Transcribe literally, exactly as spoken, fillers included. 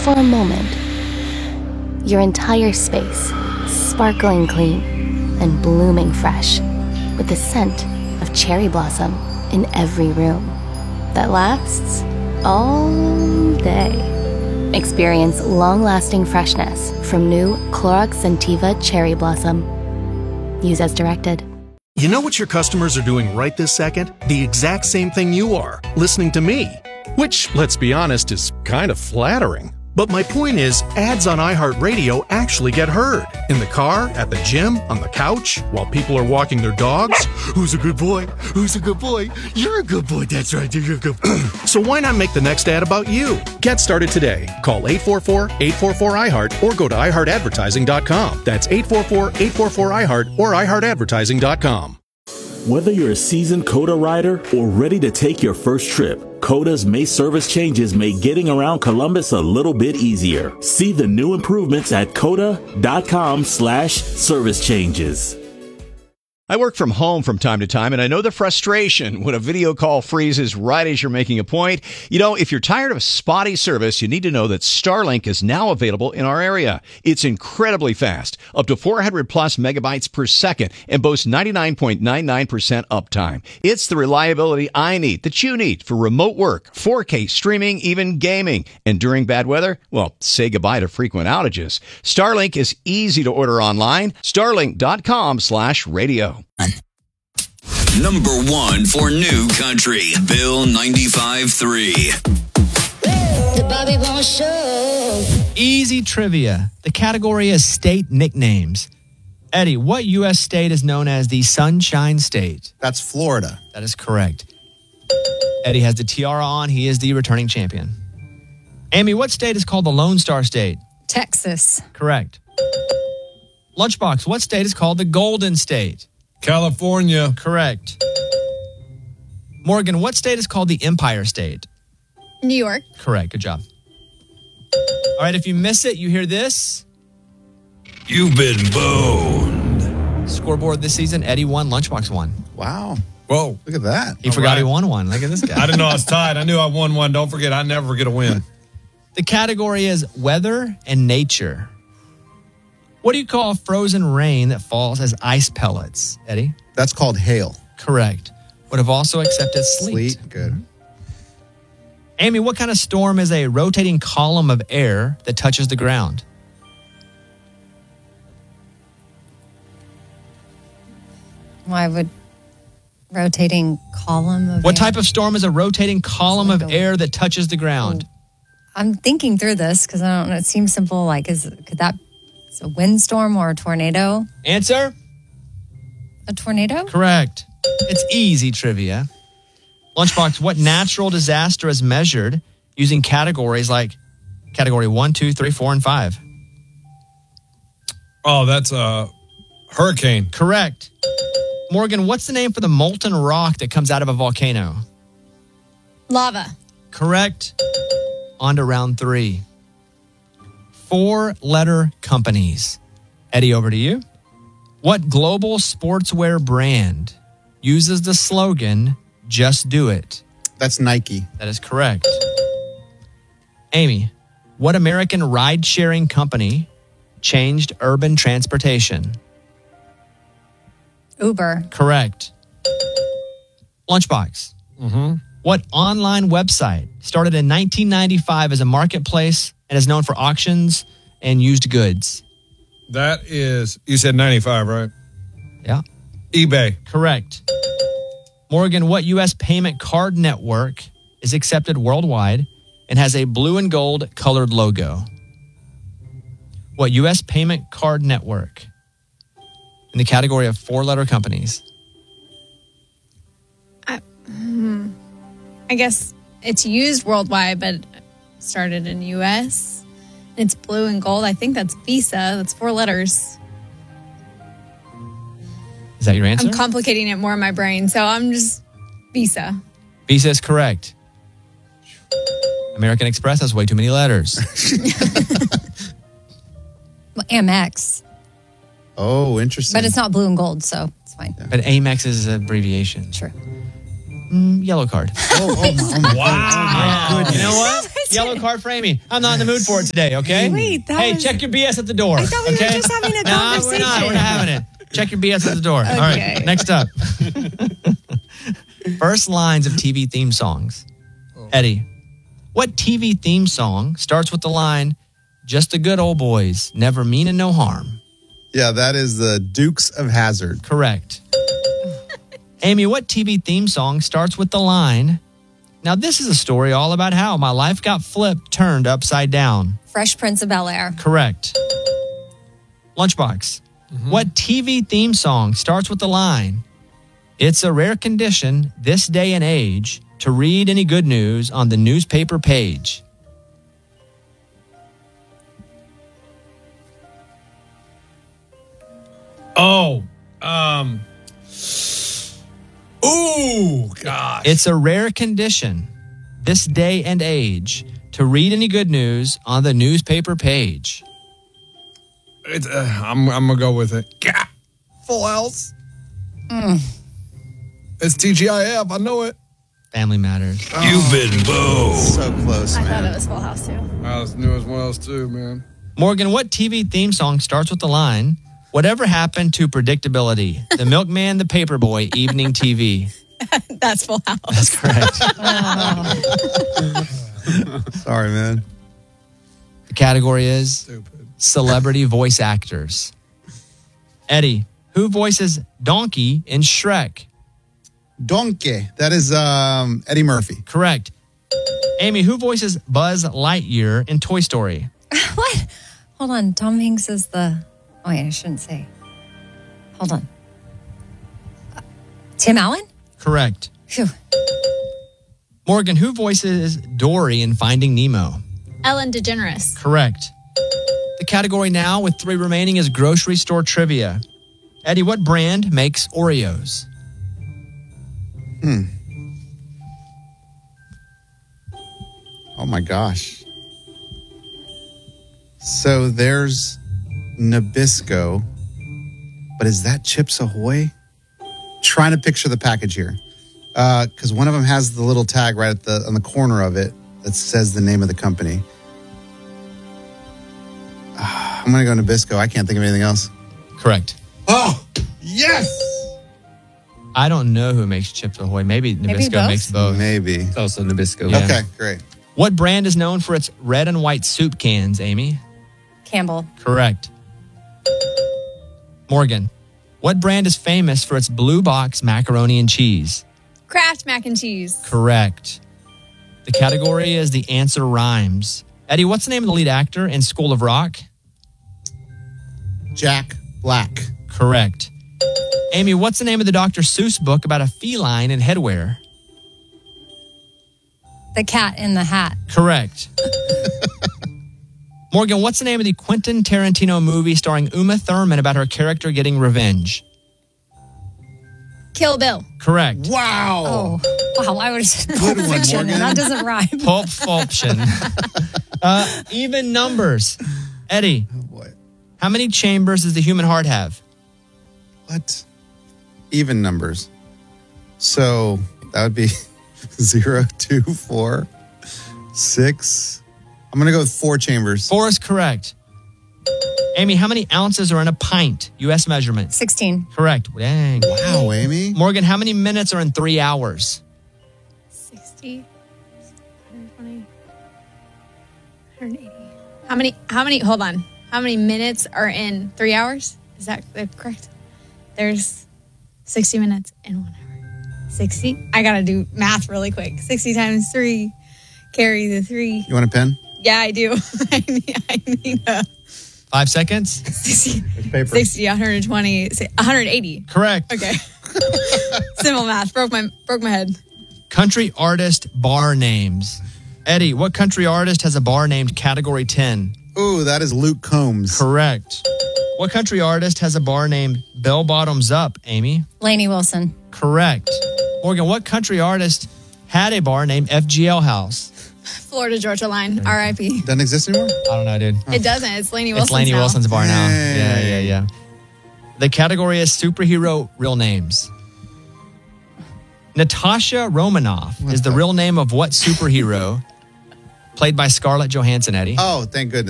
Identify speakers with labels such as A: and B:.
A: For a moment, your entire space sparkling clean and blooming fresh with the scent of cherry blossom in every room that lasts all day. Experience long-lasting freshness from new Clorox Scentiva Cherry Blossom. Use as directed.
B: You know what your customers are doing right this second? The exact same thing you are, listening to me. Which, let's be honest, is kind of flattering. But my point is, ads on iHeartRadio actually get heard. In the car, at the gym, on the couch, while people are walking their dogs. Who's a good boy? Who's a good boy? You're a good boy. That's right. You're a good boy. So why not make the next ad about you? Get started today. Call eight four four, eight four four, I heart or go to i heart advertising dot com. That's eight four four, eight four four, I heart or i heart advertising dot com.
C: Whether you're a seasoned COTA rider or ready to take your first trip, COTA's May service changes make getting around Columbus a little bit easier. See the new improvements at COTA.com slash service changes.
D: I work from home from time to time, and I know the frustration when a video call freezes right as you're making a point. You know, if you're tired of spotty service, you need to know that Starlink is now available in our area. It's incredibly fast, up to four hundred plus megabytes per second, and boasts ninety-nine point nine nine percent uptime. It's the reliability I need, that you need, for remote work, four K streaming, even gaming. And during bad weather, well, say goodbye to frequent outages. Starlink is easy to order online. Starlink.com slash radio.
E: Number one for New Country, Bill ninety-five three.
F: The Bobby Bones Show.
G: Easy trivia. The category is state nicknames. Eddie, what U S state is known as the Sunshine State?
H: That's Florida.
G: That is correct. Eddie has the tiara on. He is the returning champion. Amy, what state is called the Lone Star State?
I: Texas.
G: Correct. Lunchbox, what state is called the Golden State?
J: California.
G: Correct. Morgan, what state is called the Empire State?
I: New York.
G: Correct. Good job. All right, if you miss it, you hear this.
J: You've been boned.
G: Scoreboard this season, Eddie won, Lunchbox won.
H: Wow.
J: Whoa.
H: Look at that.
G: He All forgot right. he won one. Look at this guy.
J: I didn't know I was tied. I knew I won one. Don't forget, I never forget a win.
G: The category is weather and nature. What do you call frozen rain that falls as ice pellets, Eddie?
H: That's called hail.
G: Correct. Would have also accepted sleet.
H: Sleet, good.
G: Amy, what kind of storm is a rotating column of air that touches the ground?
I: Why would rotating column of
G: What
I: air?
G: type of storm is a rotating column
I: like
G: of
I: a-
G: air that touches the ground?
I: I'm thinking through this because I don't know. It seems simple. Like, is could that it's a windstorm or a tornado?
G: Answer?
I: A tornado?
G: Correct. It's easy trivia. Lunchbox, what natural disaster is measured using categories like category one, two, three, four, and five?
J: Oh, that's a hurricane.
G: Correct. Morgan, what's the name for the molten rock that comes out of a volcano?
I: Lava.
G: Correct. On to round three. Four-letter companies. Eddie, over to you. What global sportswear brand uses the slogan, just do it?
H: That's Nike.
G: That is correct. Amy, what American ride-sharing company changed urban transportation?
I: Uber.
G: Correct. Lunchbox.
J: Mm-hmm.
G: What online website started in nineteen ninety-five as a marketplace and is known for auctions and used goods?
J: That is, you said ninety-five, right?
G: Yeah.
J: eBay.
G: Correct. Morgan, what U S payment card network is accepted worldwide and has a blue and gold colored logo? What U S payment card network in the category of four-letter companies?
K: I, hmm, I guess it's used worldwide, but started in U S It's blue and gold. I think that's Visa. That's four letters.
G: Is that your answer?
K: I'm complicating it more in my brain, so I'm just Visa.
G: Visa is correct. American Express has way too many letters.
I: Well, Amex.
H: Oh, interesting.
I: But it's not blue and gold, so it's fine.
G: But Amex is an abbreviation.
I: True.
G: Mm, yellow card.
H: Oh, oh, my, oh my
G: Wow.
H: God.
G: You know what? Yellow card for Amy. I'm not in the mood for it today, okay?
I: Wait, that
G: Hey,
I: was-
G: check your B S at the door.
I: I thought we
G: okay?
I: were just having a
G: No, we're not.
I: conversation.
G: We're not having it. Check your B S at the door. All
I: Okay.
G: right, next up. First lines of T V theme songs. Eddie, what T V theme song starts with the line, just the good old boys, never meaning no harm?
H: Yeah, that is the Dukes of Hazzard.
G: Correct. Amy, what T V theme song starts with the line, now this is a story all about how my life got flipped, turned upside down?
I: Fresh Prince of Bel-Air.
G: Correct. Lunchbox, what T V theme song starts with the line, it's a rare condition this day and age to read any good news on the newspaper page?
J: Oh, um, ooh, gosh.
G: It's a rare condition this day and age to read any good news on the newspaper page.
J: It's, uh, I'm, I'm going to go with it. Gah! Full House.
I: Mm.
J: It's T G I F. I know it.
G: Family Matters.
E: You've been booed.
H: So close,
K: I
H: man.
K: thought it was Full House too.
J: I was new as well, too, man.
G: Morgan, what T V theme song starts with the line, whatever happened to predictability? The Milkman, the Paperboy, evening T V.
K: That's Full House.
G: That's correct.
H: Sorry, man.
G: The category is
J: Stupid.
G: celebrity voice actors. Eddie, who voices Donkey in Shrek?
H: Donkey. That is um, Eddie Murphy.
G: Correct. Amy, who voices Buzz Lightyear in Toy Story?
I: What? Hold on. Tom Hanks is the. Oh, yeah, I shouldn't say. Hold on. Uh, Tim Allen?
G: Correct.
I: Phew.
G: Morgan, who voices Dory in Finding Nemo?
K: Ellen DeGeneres.
G: Correct. The category now with three remaining is grocery store trivia. Eddie, what brand makes Oreos?
H: Hmm. Oh my gosh. So there's Nabisco, but is that Chips Ahoy? Trying to picture the package here, because one of them has the little tag right at the on the corner of it that says the name of the company. Uh, I'm gonna go Nabisco. I can't think of anything else.
G: Correct.
H: Oh yes.
G: I don't know who makes Chips Ahoy. Maybe
I: Maybe
G: Nabisco
I: both?
G: makes both.
H: Maybe.
L: It's also Nabisco.
G: Yeah.
H: Okay, great.
G: What brand is known for its red and white soup cans, Amy?
I: Campbell.
G: Correct. Morgan, what brand is famous for its blue box macaroni and cheese?
K: Kraft mac and cheese.
G: Correct. The category is the answer rhymes. Eddie, what's the name of the lead actor in School of Rock?
H: Jack Black.
G: Correct. Amy, what's the name of the Doctor Seuss book about a feline in headwear?
I: The Cat in the Hat.
G: Correct. Morgan, what's the name of the Quentin Tarantino movie starring Uma Thurman about her character getting revenge?
K: Kill Bill.
G: Correct.
H: Wow.
I: Oh, wow. I would have said Pulp
H: one,
I: Fiction,
H: Morgan.
I: and that doesn't rhyme.
G: Pulp Fiction. uh, even numbers. Eddie,
H: Oh boy.
G: how many chambers does the human heart have?
H: What? Even numbers. So that would be zero, two, four, six. I'm going to go with four chambers.
G: Four is correct. Amy, how many ounces are in a pint? U S measurement.
I: sixteen.
G: Correct. Dang.
H: Wow, Amy.
G: Morgan, how many minutes are in three hours?
K: sixty, one twenty, one eighty. How many, how many, hold on. How many minutes are in three hours? Is that correct? There's sixty minutes in one hour. sixty? I got to do math really quick. sixty times three. Carry the three.
H: You want a pen?
K: Yeah, I do. I need, I need a
G: Five seconds?
K: sixty,
H: Paper.
K: sixty, one hundred twenty, one hundred eighty.
G: Correct.
K: Okay. Simple math. Broke my broke my head.
G: Country artist bar names. Eddie, what country artist has a bar named Category ten?
H: Ooh, that is Luke Combs.
G: Correct. What country artist has a bar named Bell Bottoms Up, Amy?
I: Laney Wilson.
G: Correct. Morgan, what country artist had a bar named F G L House?
K: Florida Georgia Line. R I P.
H: Doesn't exist anymore?
G: I don't know, dude.
K: It doesn't. It's Laney Wilson's
G: It's Laney
K: now.
G: Wilson's bar now.
H: Hey.
G: Yeah, yeah, yeah. The category is superhero real names. Natasha Romanoff is the real name of what superhero played by Scarlett Johansson, Eddie?
H: Oh, thank goodness.